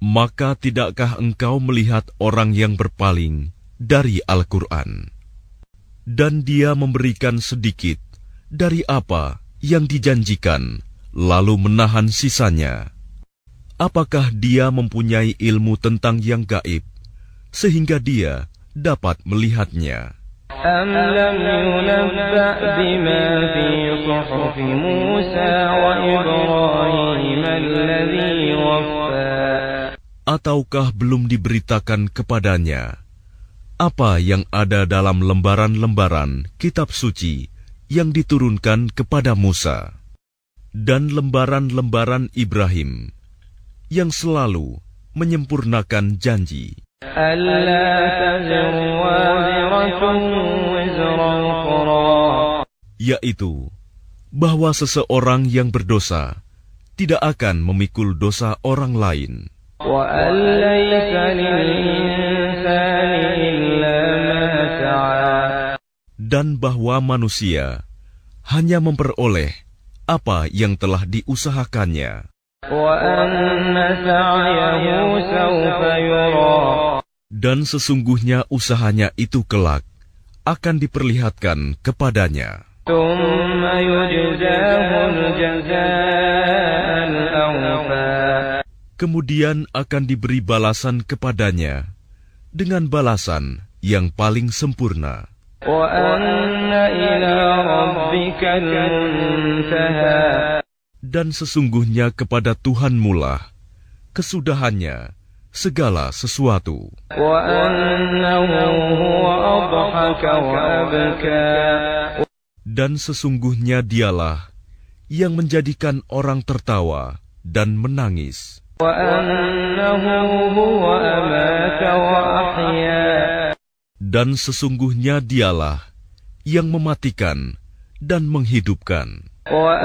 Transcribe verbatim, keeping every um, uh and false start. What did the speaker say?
Maka tidakkah engkau melihat orang yang berpaling dari Al-Quran, dan dia memberikan sedikit dari apa yang dijanjikan, lalu menahan sisanya? Apakah dia mempunyai ilmu tentang yang gaib, sehingga dia dapat melihatnya? أَمْ لَمْ يُنَبَّأْ بِمَا فِي صُحُفِ مُوسَى وَإِبْرَاهِيمَ الَّذِي وَفَّى Ataukah belum diberitakan kepadanya apa yang ada dalam lembaran-lembaran kitab suci yang diturunkan kepada Musa, dan lembaran-lembaran Ibrahim yang selalu menyempurnakan janji, أَلَّا تَزِرُ وَازِرَةٌ وِزْرَ أُخْرَى, yaitu bahwa seseorang yang berdosa tidak akan memikul dosa orang lain, وَأَن لَّيْسَ لِلْإِنسَانِ إِلَّا مَا سَعَىٰ, dan bahwa manusia hanya memperoleh apa yang telah diusahakannya, وَأَنَّ سَعْيَهُ سَوْفَ يُرَىٰ, dan sesungguhnya usahanya itu kelak akan diperlihatkan kepadanya. ثُمَّ يُجْزَاهُ الْجَزَاءَ الْأَوْفَىٰ, Kemudian akan diberi balasan kepadanya dengan balasan yang paling sempurna. وَأَنَّ إِلَىٰ رَبِّكَ الْمُنتَهَىٰ, Dan sesungguhnya kepada Tuhanmu lah kesudahannya segala sesuatu. وَأَنَّهُ هُوَ أَضْحَكَ وَأَبْكَىٰ, Dan sesungguhnya dialah yang menjadikan orang tertawa dan menangis. وَأَنَّهُ هُوَ أَمَاتَ وَأَحْيَا, Dan sesungguhnya dialah yang mematikan dan menghidupkan.